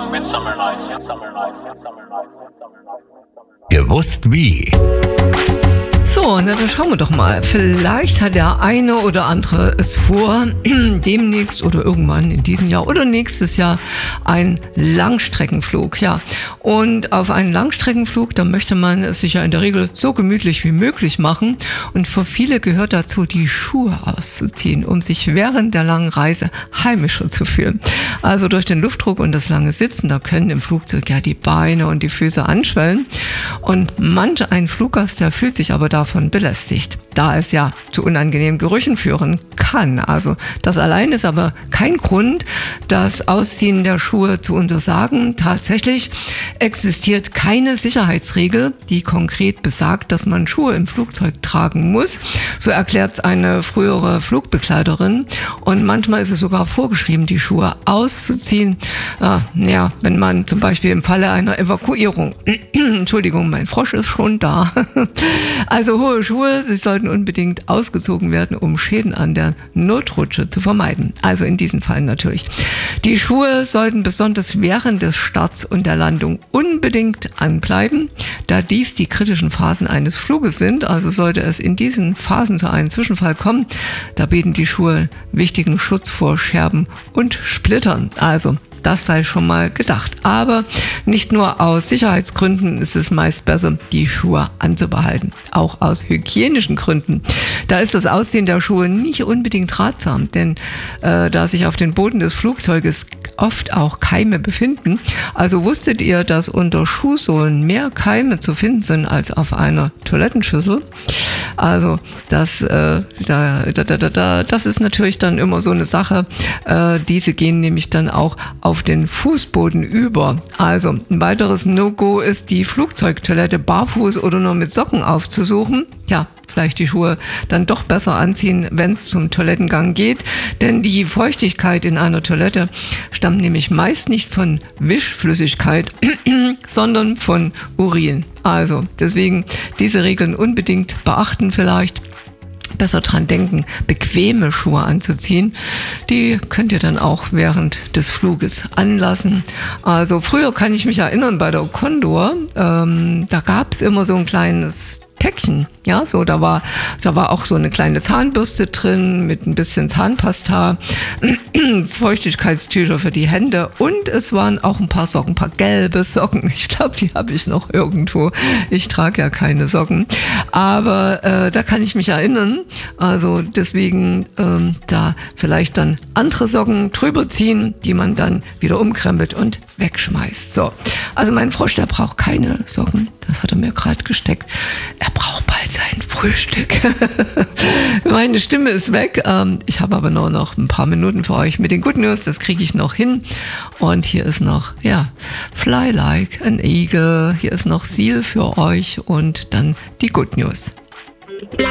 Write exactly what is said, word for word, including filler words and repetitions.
Midsummer Nights, Midsummer Nights, Midsummer Nights, Midsummer Nights. Gewusst wie. So, na dann schauen wir doch mal. Vielleicht hat der eine oder andere es vor, demnächst oder irgendwann in diesem Jahr oder nächstes Jahr einen Langstreckenflug. Ja, und auf einen Langstreckenflug, da möchte man es sich ja in der Regel so gemütlich wie möglich machen. Und für viele gehört dazu, die Schuhe auszuziehen, um sich während der langen Reise heimischer zu fühlen. Also durch den Luftdruck und das lange Sitzen, da können im Flugzeug ja die Beine und die Füße anschwellen. Und manch ein Fluggast, der fühlt sich aber davon belästigt, da es ja zu unangenehmen Gerüchen führen kann. Also das allein ist aber kein Grund, das Ausziehen der Schuhe zu untersagen. Tatsächlich existiert keine Sicherheitsregel, die konkret besagt, dass man Schuhe im Flugzeug tragen muss. So erklärt eine frühere Flugbegleiterin. Und manchmal ist es sogar vorgeschrieben, die Schuhe auszuziehen. Äh, ja, wenn man zum Beispiel im Falle einer Evakuierung, Entschuldigung, mein Frosch ist schon da. Also hohe Schuhe, sie sollten unbedingt ausgezogen werden, um Schäden an der Notrutsche zu vermeiden. Also in diesem Fall natürlich. Die Schuhe sollten besonders während des Starts und der Landung unbedingt anbleiben, da dies die kritischen Phasen eines Fluges sind. Also sollte es in diesen Phasen zu einem Zwischenfall kommen, da bieten die Schuhe wichtigen Schutz vor Scherben und Splittern. Also das sei schon mal gedacht. Aber nicht nur aus Sicherheitsgründen ist es meist besser, die Schuhe anzubehalten. Auch aus hygienischen Gründen. Da ist das Ausziehen der Schuhe nicht unbedingt ratsam, denn äh, da sich auf dem Boden des Flugzeuges oft auch Keime befinden. Also wusstet ihr, dass unter Schuhsohlen mehr Keime zu finden sind als auf einer Toilettenschüssel? Also das, äh, da, da, da, da, das ist natürlich dann immer so eine Sache. Äh, diese gehen nämlich dann auch auf den Fußboden über. Also ein weiteres No-Go ist, die Flugzeugtoilette barfuß oder nur mit Socken aufzusuchen. Ja, vielleicht die Schuhe dann doch besser anziehen, wenn es zum Toilettengang geht. Denn die Feuchtigkeit in einer Toilette stammt nämlich meist nicht von Wischflüssigkeit, sondern von Urin. Also deswegen diese Regeln unbedingt beachten vielleicht. Besser dran denken, bequeme Schuhe anzuziehen. Die könnt ihr dann auch während des Fluges anlassen. Also früher kann ich mich erinnern bei der Condor, ähm, da gab es immer so ein kleines Päckchen, ja, so, da war, da war auch so eine kleine Zahnbürste drin mit ein bisschen Zahnpasta, Feuchtigkeitstücher für die Hände und es waren auch ein paar Socken, ein paar gelbe Socken. Ich glaube, die habe ich noch irgendwo. Ich trage ja keine Socken, aber äh, da kann ich mich erinnern. Also deswegen ähm, da vielleicht dann andere Socken drüber ziehen, die man dann wieder umkrempelt und wegschmeißt. So, also mein Frosch, der braucht keine Socken. Das hat er mir gerade gesteckt. Er braucht bald sein Frühstück. Meine Stimme ist weg. Ich habe aber nur noch ein paar Minuten für euch mit den Good News. Das kriege ich noch hin. Und hier ist noch, ja, Fly Like an Eagle. Hier ist noch Seal für euch und dann die Good News.